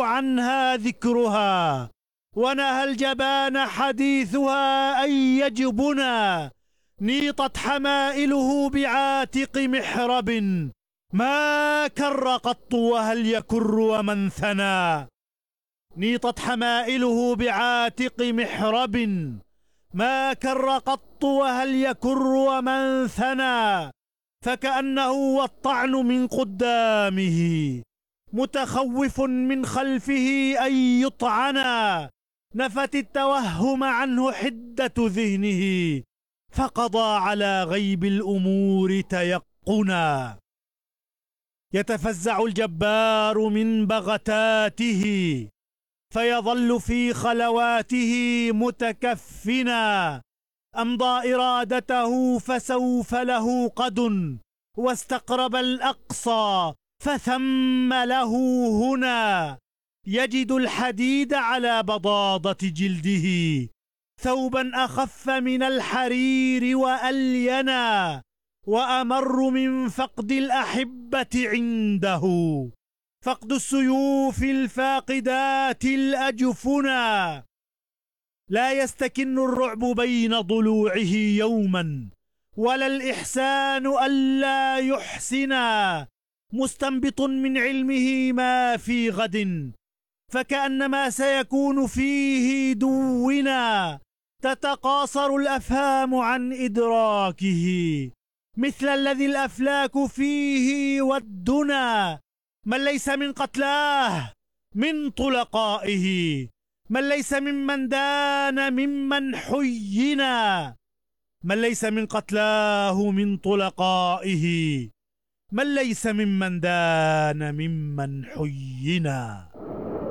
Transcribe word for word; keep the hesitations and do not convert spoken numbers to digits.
عنها ذكرها، ونهى الجبان حديثها أن يجبنا. نيطت حمائله بعاتق محرب، ما كر قط وهل يكر ومن ثنى. نيطت حمائله بعاتق محرب، ما كر قط وهل يكر ومن ثنى. فكأنه والطعن من قدامه، متخوف من خلفه أن يطعنا. نفت التوهم عنه حدة ذهنه، فقضى على غيب الأمور تيقنا. يتفزع الجبار من بغتاته، فيظل في خلواته متكفنا. أمضى إرادته فسوف له قد، واستقرب الأقصى فثم له هنا. يجد الحديد على بضاضة جلده، ثوبا أخف من الحرير وألينا، وأمر من فقد الأحبة عنده. فقد السيوف الفاقدات الأجفنا. لا يستكن الرعب بين ضلوعه يوما، ولا الإحسان ألا يحسنا. مستنبط من علمه ما في غد، فكأنما سيكون فيه دونا. تتقاصر الأفهام عن إدراكه، مثل الذي الأفلاك فيه والدنا. من ليس من قتلاه من طلقائه، من ليس ممن دان ممن حينا. من ليس من قتلاه من طلقائه، من ليس ممن دان ممن حينا.